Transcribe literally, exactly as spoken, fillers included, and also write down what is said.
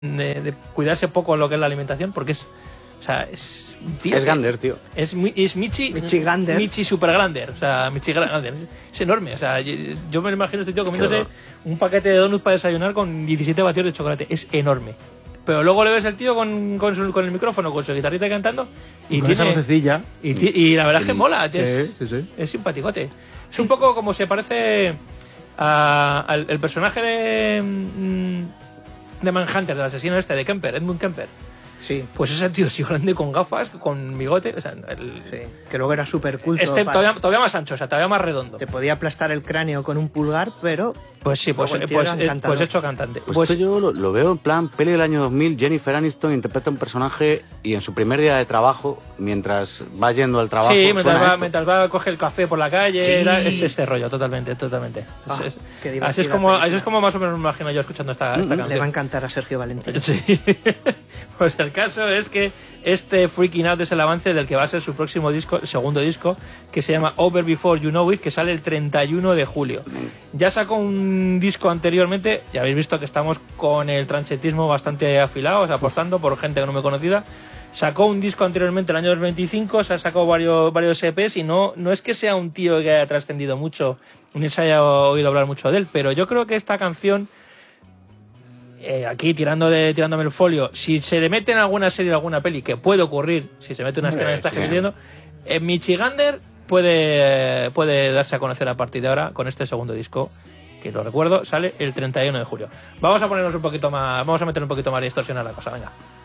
de, de cuidarse poco lo que es la alimentación, porque es, o sea, es tío, es Gander, tío. Es, es Michi, Michi Gander. Michi Super Gander, o sea, Michi Gander, es, es enorme, o sea, yo, yo me imagino a este tío comiéndose un paquete de donuts para desayunar con diecisiete vacíos de chocolate, es enorme. Pero luego le ves al tío con, con, su, con el micrófono, con su guitarrita cantando y, y con tiene, esa vocecilla y, y, y la verdad es que mola, sí, es, sí, sí. es simpaticote. Es un poco como se parece a, al el personaje de de Manhunter, del asesino este, de Kemper, Edmund Kemper. Sí. Pues ese tío así grande con gafas, con bigote, o sea, el, sí, que luego era súper culto. Este para... todavía, todavía más ancho, o sea, todavía más redondo. Te podía aplastar el cráneo con un pulgar, pero... Pues sí, pues, pues, eh, pues hecho cantante. Pues, pues esto yo lo, lo veo en plan peli del año dos mil, Jennifer Aniston interpreta un personaje y en su primer día de trabajo, mientras va yendo al trabajo... Sí, mientras va, mientras va a coger el café por la calle, sí. era, es este rollo, totalmente, totalmente. Ah, es, es, así, es como, así es como más o menos me imagino yo escuchando esta, esta mm, canción. Le va a encantar a Sergio Valentín. Sí. Pues el caso es que este Freaking Out es el avance del que va a ser su próximo disco, segundo disco, que se llama Over Before You Know It, que sale el treinta y uno de julio. Ya sacó un disco anteriormente, ya habéis visto que estamos con el transetismo bastante afilados, apostando por gente que no me conocida. Sacó un disco anteriormente el año dos mil veinticinco, se ha sacado varios, varios E Pes y no, no es que sea un tío que haya trascendido mucho, ni se haya oído hablar mucho de él, pero yo creo que esta canción... Eh, aquí tirando de tirándome el folio, si se le mete en alguna serie o alguna peli, que puede ocurrir, si se mete una escena de esta que estoy viendo, eh, Michi Gander puede, puede darse a conocer a partir de ahora con este segundo disco, que lo recuerdo, sale el treinta y uno de julio. Vamos a ponernos un poquito más, vamos a meter un poquito más de distorsión a la cosa, venga.